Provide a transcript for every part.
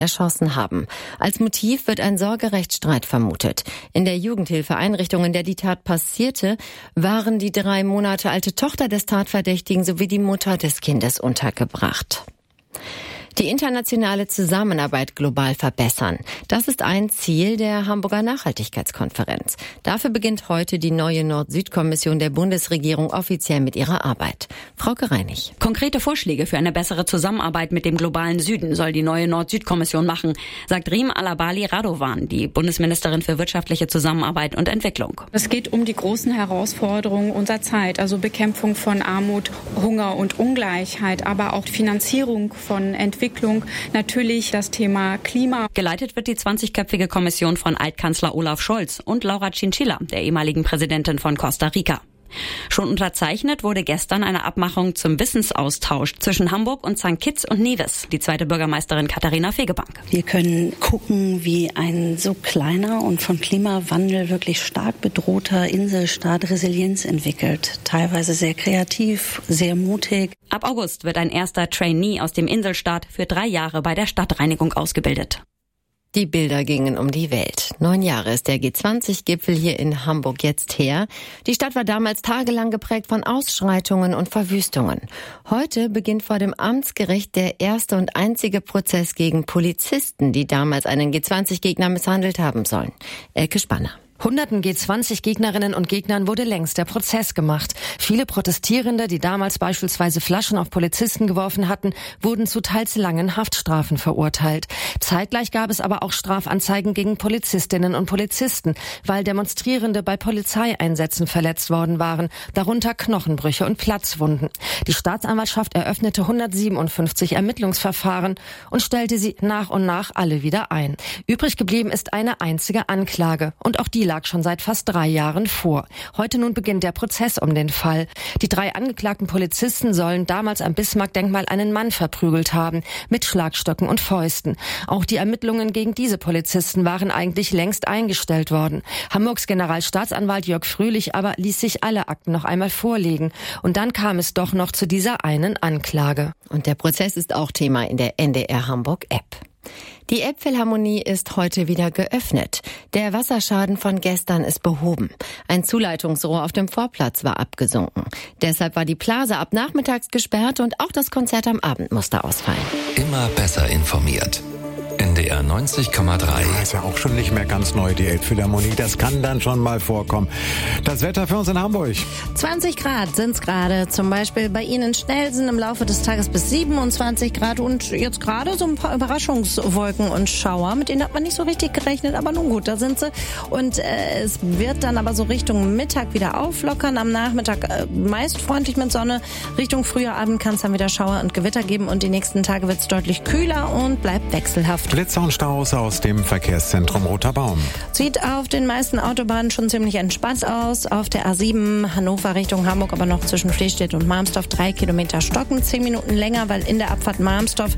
erschossen haben. Als Motiv wird ein Sorgerechtsstreit vermutet. In der Jugendhilfeeinrichtung, in der die Tat passierte, waren die 3 Monate alte Tochter des Tatverdächtigen sowie die Mutter des Kindes untergebracht. Die internationale Zusammenarbeit global verbessern. Das ist ein Ziel der Hamburger Nachhaltigkeitskonferenz. Dafür beginnt heute die neue Nord-Süd-Kommission der Bundesregierung offiziell mit ihrer Arbeit. Frauke Reinig. Konkrete Vorschläge für eine bessere Zusammenarbeit mit dem globalen Süden soll die neue Nord-Süd-Kommission machen, sagt Riem Alabali Radovan, die Bundesministerin für wirtschaftliche Zusammenarbeit und Entwicklung. Es geht um die großen Herausforderungen unserer Zeit, also Bekämpfung von Armut, Hunger und Ungleichheit, aber auch Finanzierung von Entwicklung, natürlich das Thema Klima. Geleitet wird die 20-köpfige Kommission von Altkanzler Olaf Scholz und Laura Chinchilla, der ehemaligen Präsidentin von Costa Rica. Schon unterzeichnet wurde gestern eine Abmachung zum Wissensaustausch zwischen Hamburg und St. Kitts und Nevis, die zweite Bürgermeisterin Katharina Fegebank. Wir können gucken, wie ein so kleiner und vom Klimawandel wirklich stark bedrohter Inselstaat Resilienz entwickelt. Teilweise sehr kreativ, sehr mutig. Ab August wird ein erster Trainee aus dem Inselstaat für 3 Jahre bei der Stadtreinigung ausgebildet. Die Bilder gingen um die Welt. 9 Jahre ist der G20-Gipfel hier in Hamburg jetzt her. Die Stadt war damals tagelang geprägt von Ausschreitungen und Verwüstungen. Heute beginnt vor dem Amtsgericht der erste und einzige Prozess gegen Polizisten, die damals einen G20-Gegner misshandelt haben sollen. Elke Spanner. Hunderten G20-Gegnerinnen und Gegnern wurde längst der Prozess gemacht. Viele Protestierende, die damals beispielsweise Flaschen auf Polizisten geworfen hatten, wurden zu teils langen Haftstrafen verurteilt. Zeitgleich gab es aber auch Strafanzeigen gegen Polizistinnen und Polizisten, weil Demonstrierende bei Polizeieinsätzen verletzt worden waren, darunter Knochenbrüche und Platzwunden. Die Staatsanwaltschaft eröffnete 157 Ermittlungsverfahren und stellte sie nach und nach alle wieder ein. Übrig geblieben ist eine einzige Anklage und auch die lag schon seit fast 3 Jahren vor. Heute nun beginnt der Prozess um den Fall. Die 3 angeklagten Polizisten sollen damals am Bismarck-Denkmal einen Mann verprügelt haben, mit Schlagstöcken und Fäusten. Auch die Ermittlungen gegen diese Polizisten waren eigentlich längst eingestellt worden. Hamburgs Generalstaatsanwalt Jörg Fröhlich aber ließ sich alle Akten noch einmal vorlegen. Und dann kam es doch noch zu dieser einen Anklage. Und der Prozess ist auch Thema in der NDR Hamburg App. Die Elbphilharmonie ist heute wieder geöffnet. Der Wasserschaden von gestern ist behoben. Ein Zuleitungsrohr auf dem Vorplatz war abgesunken. Deshalb war die Plaza ab nachmittags gesperrt und auch das Konzert am Abend musste ausfallen. Immer besser informiert. NDR 90,3. Ist ja auch schon nicht mehr ganz neu, die Elbphilharmonie. Das kann dann schon mal vorkommen. Das Wetter für uns in Hamburg. 20 Grad sind's gerade. Zum Beispiel bei Ihnen in Stelsen im Laufe des Tages bis 27 Grad. Und jetzt gerade so ein paar Überraschungswolken und Schauer. Mit denen hat man nicht so richtig gerechnet, aber nun gut, da sind sie. Und es wird dann aber so Richtung Mittag wieder auflockern. Am Nachmittag meist freundlich mit Sonne. Richtung früher Abend kann es dann wieder Schauer und Gewitter geben. Und die nächsten Tage wird's deutlich kühler und bleibt wechselhaft. Blitzer und Staus aus dem Verkehrszentrum Roter Baum. Sieht auf den meisten Autobahnen schon ziemlich entspannt aus. Auf der A7 Hannover Richtung Hamburg, aber noch zwischen Flehstedt und Marmsdorf 3 Kilometer stocken. 10 Minuten länger, weil in der Abfahrt Marmsdorf,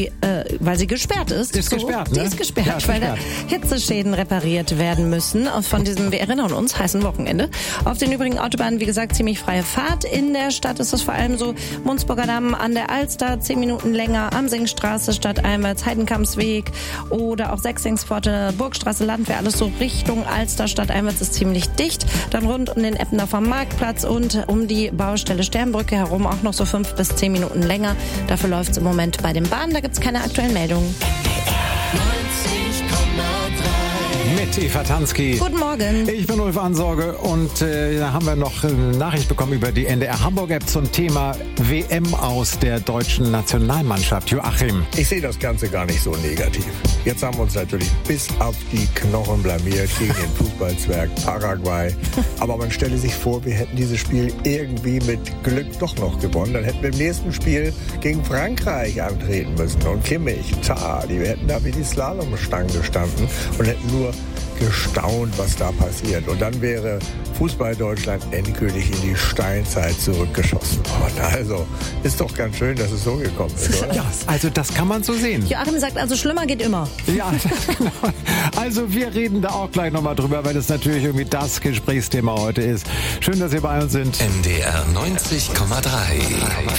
weil sie gesperrt ist. Ist gesperrt, ne? Die ist gesperrt, ja, weil da Hitzeschäden repariert werden müssen. Von diesem, wir erinnern uns, heißen Wochenende. Auf den übrigen Autobahnen, wie gesagt, ziemlich freie Fahrt. In der Stadt ist es vor allem so, Munzburger Damm an der Alster, 10 Minuten länger, Amsingstraße, Stadteinwärts, Heidenkampsweg oder auch Sechsingspforte, Burgstraße, Landwehr, alles so Richtung Alster, Stadteinwärts ist ziemlich dicht. Dann rund um den Eppendorfer Marktplatz und um die Baustelle Sternbrücke herum auch noch so 5 bis 10 Minuten länger. Dafür läuft es im Moment bei den Bahnen, da gibt es keine aktuellen Meldungen. Mit Eva Tansky. Guten Morgen. Ich bin Ulf Ansorge und da haben wir noch eine Nachricht bekommen über die NDR Hamburg App zum Thema WM aus der deutschen Nationalmannschaft. Joachim. Ich sehe das Ganze gar nicht so negativ. Jetzt haben wir uns natürlich bis auf die Knochen blamiert gegen den Fußballzwerg Paraguay. Aber man stelle sich vor, wir hätten dieses Spiel irgendwie mit Glück doch noch gewonnen. Dann hätten wir im nächsten Spiel gegen Frankreich antreten müssen. Und Kimmich, die hätten da wie die Slalomstangen gestanden und hätten nur gestaunt, was da passiert. Und dann wäre Fußball Deutschland endgültig in die Steinzeit zurückgeschossen worden. Also ist doch ganz schön, dass es so gekommen ist, oder? Ja, also das kann man so sehen. Joachim sagt, also schlimmer geht immer. Ja, genau. Also wir reden da auch gleich nochmal drüber, weil das natürlich irgendwie das Gesprächsthema heute ist. Schön, dass ihr bei uns sind. NDR 90,3.